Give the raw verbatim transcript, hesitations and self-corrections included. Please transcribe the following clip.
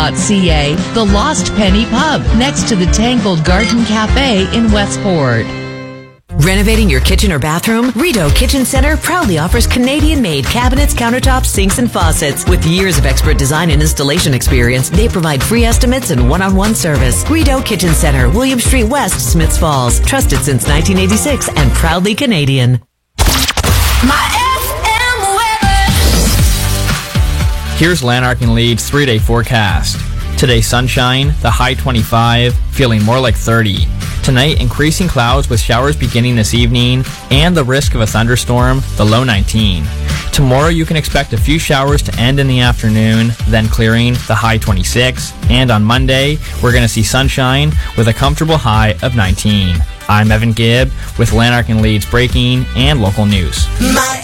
.ca, the Lost Penny Pub, next to the Tangled Garden Cafe in Westport. Renovating your kitchen or bathroom? Rideau Kitchen Center proudly offers Canadian-made cabinets, countertops, sinks, and faucets. With years of expert design and installation experience, they provide free estimates and one-on-one service. Rideau Kitchen Center, William Street West, Smiths Falls. Trusted since nineteen eighty-six and proudly Canadian. My F M weather. Here's Lanark and Leeds three-day forecast. Today, sunshine, the high twenty-five, feeling more like thirty. Tonight, increasing clouds with showers beginning this evening, and the risk of a thunderstorm, the low nineteen. Tomorrow, you can expect a few showers to end in the afternoon, then clearing, the high twenty-six. And on Monday, we're going to see sunshine with a comfortable high of nineteen. I'm Evan Gibb with Lanark and Leeds breaking and local news. My